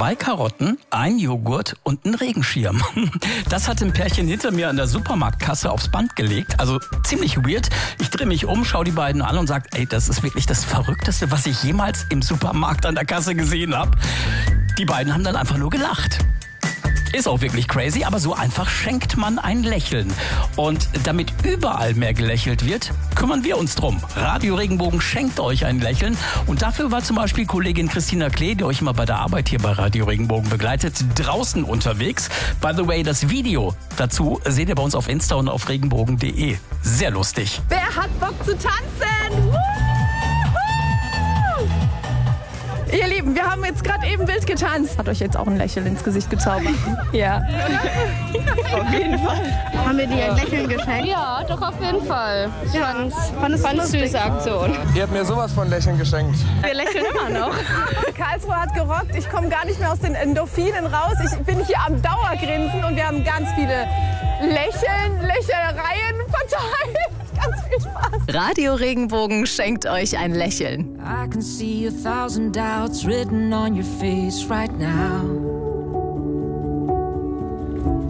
2 Karotten, ein Joghurt und ein Regenschirm. Das hat ein Pärchen hinter mir an der Supermarktkasse aufs Band gelegt. Also ziemlich weird. Ich drehe mich um, schaue die beiden an und sage, ey, das ist wirklich das Verrückteste, was ich jemals im Supermarkt an der Kasse gesehen habe. Die beiden haben dann einfach nur gelacht. Ist auch wirklich crazy, aber so einfach schenkt man ein Lächeln. Und damit überall mehr gelächelt wird, kümmern wir uns drum. Radio Regenbogen schenkt euch ein Lächeln. Und dafür war zum Beispiel Kollegin Christina Klee, die euch immer bei der Arbeit hier bei Radio Regenbogen begleitet, draußen unterwegs. By the way, das Video dazu seht ihr bei uns auf Insta und auf regenbogen.de. Sehr lustig. Wer hat Bock zu tanzen? Ihr Lieben, wir haben jetzt gerade eben wild getanzt. Hat euch jetzt auch ein Lächeln ins Gesicht gezaubert? Ja. Auf jeden Fall. Haben wir dir ein Lächeln geschenkt? Ja, doch auf jeden Fall. Ich fand es eine süße Aktion. Ihr habt mir sowas von Lächeln geschenkt. Wir lächeln immer noch. Karlsruhe hat gerockt. Ich komme gar nicht mehr aus den Endorphinen raus. Ich bin hier am Dauergrinsen und wir haben ganz viele Lächelereien verteilt. Ganz viel Spaß. Radio Regenbogen schenkt euch ein Lächeln. I can see 1,000 doubts written on your face right now.